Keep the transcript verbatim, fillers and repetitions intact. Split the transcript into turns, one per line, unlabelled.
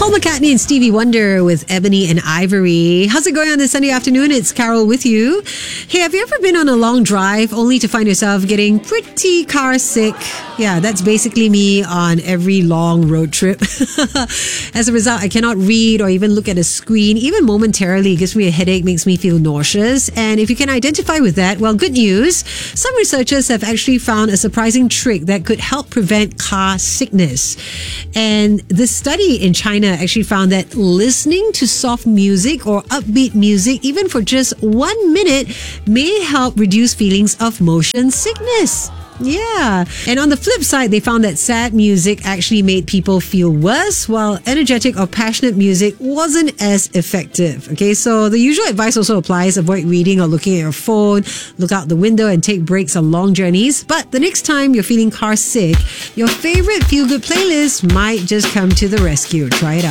Paul McCartney and Stevie Wonder with Ebony and Ivory. How's it going on this Sunday afternoon? It's Carol with you. Hey, have you ever been on a long drive only to find yourself getting pretty car sick? Yeah, that's basically me on every long road trip. As a result, I cannot read or even look at a screen, even momentarily. It gives me a headache, makes me feel nauseous. And if you can identify with that, well, good news. Some researchers have actually found a surprising trick that could help prevent car sickness. And this study in China actually found that listening to soft music or upbeat music, even for just one minute, may help reduce feelings of motion sickness. Yeah. And on the flip side, they found that sad music actually made people feel worse, while energetic or passionate music wasn't as effective. Okay, so the usual advice also applies. Avoid reading or looking at your phone. Look out the window and take breaks on long journeys. But the next time you're feeling car sick, your favorite feel-good playlist might just come to the rescue. Try it out.